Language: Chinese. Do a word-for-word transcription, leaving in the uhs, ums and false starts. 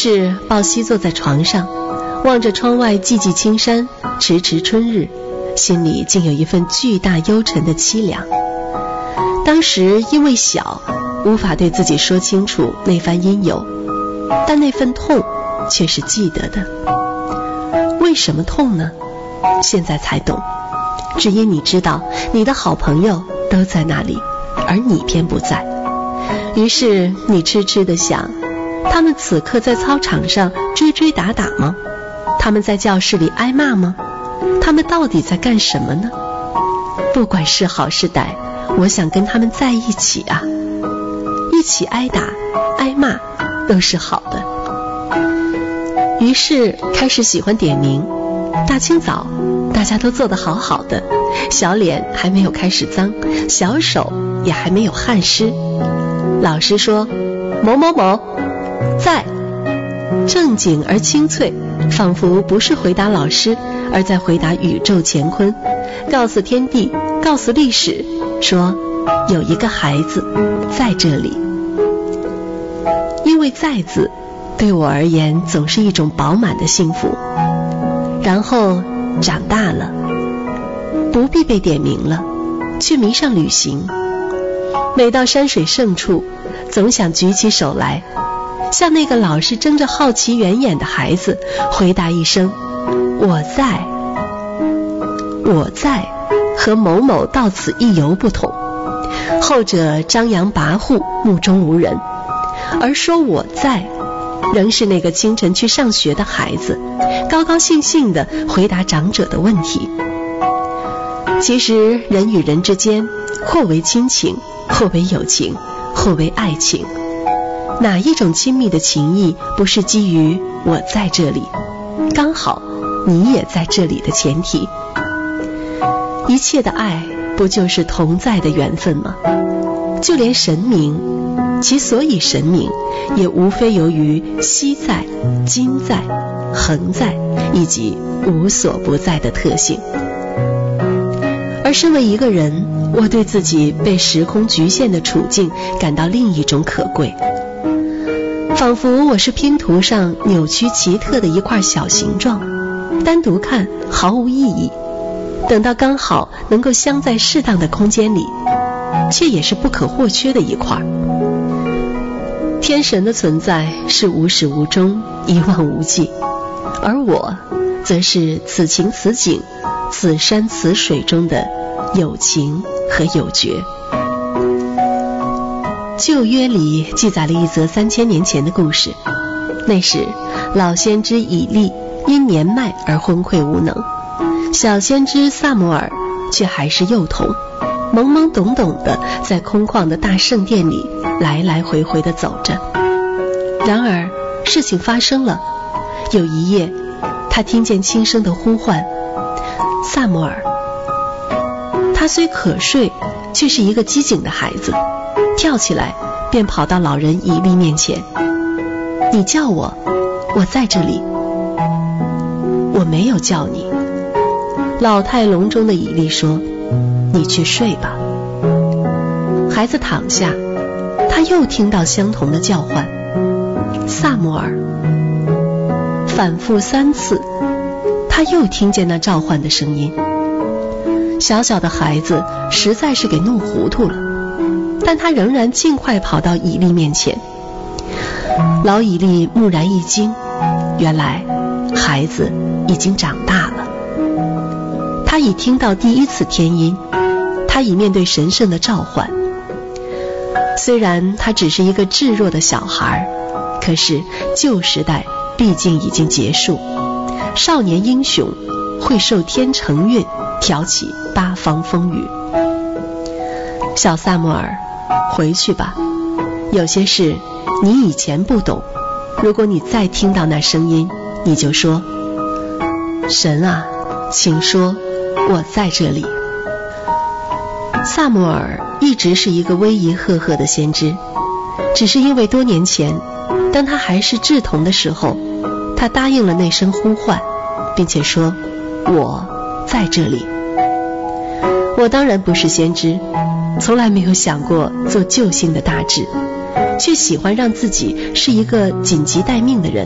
是抱膝坐在床上，望着窗外寂寂青山，迟迟春日，心里竟有一份巨大幽沉的凄凉。当时因为小，无法对自己说清楚那番因由，但那份痛却是记得的。为什么痛呢？现在才懂，只因你知道你的好朋友都在那里，而你偏不在。于是你痴痴地想，他们此刻在操场上追追打打吗？他们在教室里挨骂吗？他们到底在干什么呢？不管是好是歹，我想跟他们在一起啊，一起挨打挨骂都是好的。于是开始喜欢点名，大清早大家都做得好好的，小脸还没有开始脏，小手也还没有汗湿。老师说某某某在，正经而清脆，仿佛不是回答老师，而在回答宇宙乾坤，告诉天地，告诉历史，说有一个孩子在这里。因为在字对我而言总是一种饱满的幸福。然后长大了，不必被点名了，却迷上旅行。每到山水胜处，总想举起手来，向那个老是睁着好奇圆眼的孩子回答一声我在。我在和某某到此一游不同，后者张扬跋扈，目中无人，而说我在仍是那个清晨去上学的孩子，高高兴兴地回答长者的问题。其实人与人之间，或为亲情，或为友情，或为爱情，哪一种亲密的情谊不是基于我在这里，刚好你也在这里的前提？一切的爱不就是同在的缘分吗？就连神明，其所以神明，也无非由于昔在、今在、恒在以及无所不在的特性。而身为一个人，我对自己被时空局限的处境感到另一种可贵，仿佛我是拼图上扭曲奇特的一块小形状，单独看毫无意义，等到刚好能够镶在适当的空间里，却也是不可或缺的一块。天神的存在是无始无终，一望无际，而我则是此情此景，此山此水中的有情和有觉。旧约里记载了一则三千年前的故事，那时老先知以利因年迈而昏聩无能，小先知撒母耳却还是幼童，懵懵懂懂的在空旷的大圣殿里来来回回的走着。然而事情发生了，有一夜他听见轻声的呼唤，撒母耳。他虽可睡，却是一个机警的孩子，跳起来便跑到老人以利面前。你叫我，我在这里。我没有叫你。老态龙钟的以利说，你去睡吧。孩子躺下，他又听到相同的叫唤，撒母耳。反复三次，他又听见那召唤的声音。小小的孩子实在是给弄糊涂了，但他仍然尽快跑到以利面前。老以利蓦然一惊，原来孩子已经长大了。他已听到第一次天音，他已面对神圣的召唤。虽然他只是一个稚弱的小孩，可是旧时代毕竟已经结束，少年英雄会受天承运，挑起八方风雨。小撒母耳，回去吧，有些事你以前不懂，如果你再听到那声音，你就说，神啊，请说，我在这里。撒母耳一直是一个威仪赫赫的先知，只是因为多年前当他还是稚童的时候，他答应了那声呼唤，并且说，我在这里。我当然不是先知，从来没有想过做救星的大志，却喜欢让自己是一个紧急待命的人。